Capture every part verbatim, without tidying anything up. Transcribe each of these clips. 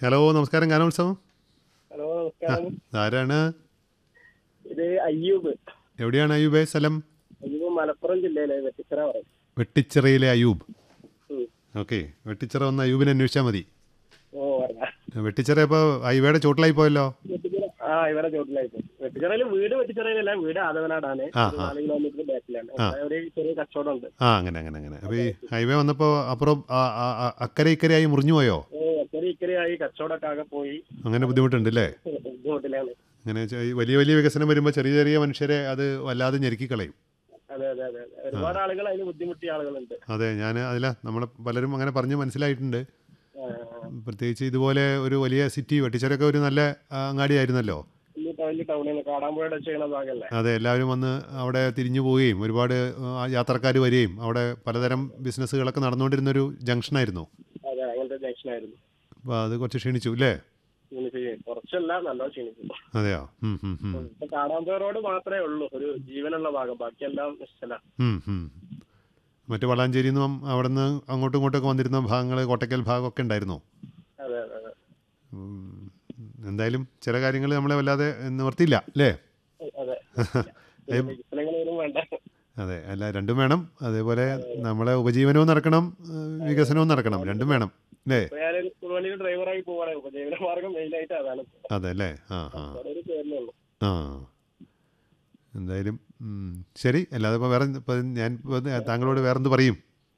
Hello, നമസ്കാരം. ഗാനോത്സവം. Hello, നമസ്കാരം. ആരാണ്? ഇത് അയ്യൂബ്. എവിടെയാണ് അയ്യൂബേ സ്ഥലം? അയ്യൂബ് മലപ്പുറം ജില്ലയിലെ വെട്ടിച്ചിറ പറയും. വെട്ടിച്ചിറയിലെ അയ്യൂബ്. ഉം. ഓക്കെ, വെട്ടിച്ചിറ വന്ന് അയ്യൂബിനെ അന്വേഷിച്ചാൽ മതി. ഓ പറഞ്ഞ വെട്ടിച്ചിറ ഇപ്പോൾ ഹൈവേയുടെ ചോട്ടിലായി പോയല്ലോ. വെട്ടിച്ചിറ ആ ഇവരെ ചോട്ടിലായിട്ട് വെട്ടിച്ചിറയിൽ വീട് വെട്ടിച്ചിറയിലല്ല, വീട് ആദവനാടാണ്. ആ, ഒരു ആ. നാല് കിലോമീറ്റർ ബാക്കിലാണ്. ആ. അവിടെ ഒരു ചെറിയ കച്ചവടം ഉണ്ട്. ആ, അങ്ങനെ അങ്ങനെ അങ്ങനെ അപ്പോൾ ഈ ഹൈവേ വന്നപ്പോൾ അപ്പുറം ആ- ആ- ആ- അക്കരെ ഇക്കരെയായി മുറിഞ്ഞു പോയോ? ഓ ചെറിയ ഇക്കരയായി കച്ചവടമൊക്കെ ആകെ പോയി. അങ്ങനെ ബുദ്ധിമുട്ടുണ്ട് അല്ലേ? ബുദ്ധിമുട്ടിലാണ്. അങ്ങനെ ചെ- ഈ വലിയ വലിയ വികസനം വരുമ്പോൾ ചെറിയ ചെറിയ മനുഷ്യരെ അത് വല്ലാതെ ഞെരുക്കിക്കളയും. അതെ അതെ അതെ അതെ. ഒരുപാട് ആളുകൾ അതിന് ബുദ്ധിമുട്ടിയ ആളുകളുണ്ട്. അതെ, ഞാൻ അതില നമ്മൾ പലരും അങ്ങനെ പറഞ്ഞ് മനസ്സിലായിട്ടുണ്ട്. ആ, പ്രത്യേകിച്ച് ഇതുപോലെ ഒരു വലിയ സിറ്റി, വെട്ടിച്ചിറയൊക്കെ ഒരു നല്ല ആ, അങ്ങാടിയായിരുന്നല്ലോ. വലിയ വലിയ ടൗണിൽ കാടാമ്പുഴയുടെ ചെയ്യണ ഭാഗമല്ലേ. അതെ, എല്ലാവരും വന്ന് അവിടെ തിരിഞ്ഞു പോവുകയും ഒരുപാട് യാത്രക്കാർ വരികയും അവിടെ പലതരം ബിസിനസ്സുകളൊക്കെ നടന്നുകൊണ്ടിരുന്നൊരു ജംഗ്ഷനായിരുന്നു. അതെ, അങ്ങനത്തെ ജംഗ്ഷനായിരുന്നു. അപ്പോൾ അത് കുറച്ച് ക്ഷീണിച്ചു അല്ലേ? ക്ഷീണിച്ചു. കുറച്ചല്ല, നല്ല ക്ഷീണിച്ചു. അതെയോ? ഉം, ഉം, ഉം. ഇപ്പൊ കാടാമ്പുഴ റോഡ് മാത്രമേ ഉള്ളൂ ഒരു ജീവനുള്ള ഭാഗം, ബാക്കിയെല്ലാം നിശ്ചല. ഉം, ഉം. മറ്റ് വളാഞ്ചേരിയിൽ നിന്നും അവിടെ നിന്ന് അങ്ങോട്ടും ഇങ്ങോട്ടൊക്കെ വന്നിരുന്ന ഭാഗങ്ങൾ, കോട്ടയ്ക്കൽ ഭാഗമൊക്കെ ഉണ്ടായിരുന്നു. അതെ അതെ അതെ ഉം. എന്തായാലും ചില കാര്യങ്ങൾ നമ്മളെ വല്ലാതെ നിവർത്തിയില്ല അല്ലേ? അതെ. ഏം, വികസനങ്ങളൊന്നും വേണ്ട. അതെ, അല്ല രണ്ടും വേണം. അതേപോലെ നമ്മളെ ഉപജീവനവും നടക്കണം, ഏഹ്, വികസനവും നടക്കണം, രണ്ടും വേണം അല്ലേ? ഇപ്പൊ ഞാനൊരു സ്കൂൾ വണ്ടിയിൽ ഡ്രൈവറായി പോവാണ്. ഉപജീവന മാർഗം മെയിനായിട്ട് അതാണ്. അതെ അല്ലേ? ആ, ആ, ഒരു പേരിലുള്ളൂ. ആ. എന്തായാലും ഉം, ശരി. അല്ലാതെ ഇപ്പോൾ വേറെ ഇപ്പം ഞാൻ ഇപ്പോൾ താങ്കളോട് വേറെന്ത് പറയും?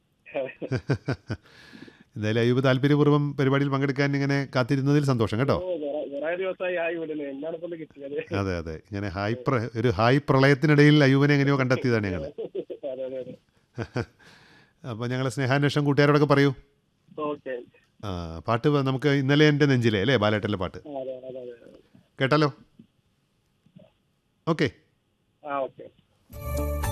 എന്തായാലും അയ്യൂബ് താല്പര്യപൂർവ്വം പരിപാടിയിൽ പങ്കെടുക്കാൻ ഇങ്ങനെ കാത്തിരുന്നതിൽ സന്തോഷം കേട്ടോ. ഓ, കുറെ- കുറെ ദിവസമായി ആയി വിടുന്നു. എന്നാണ് ഇപ്പൊ കിട്ടിയത്? അതെ അതെ, ഇങ്ങനെ ഹായ് പ്ര ഒരു ഹായ് പ്രളയത്തിനിടയിൽ അയ്യൂബിനെ എങ്ങനെയോ കണ്ടെത്തിയതാണ് ഞങ്ങൾ. അതെ അതെ അതെ. അപ്പോൾ ഞങ്ങളെ സ്നേഹാന്വേഷണം കൂട്ടുകാരോടൊക്കെ പറയൂ. ഓക്കെ. ആ, പാട്ട് പ- നമുക്ക് ഇന്നലെ എൻ്റെ നെഞ്ചിലെ അല്ലേ, ബാലേട്ടൻ്റെ പാട്ട് അതെ അതെ അതെ അതെ. കേട്ടാലോ? ഓക്കെ. ആ ഓക്കെ.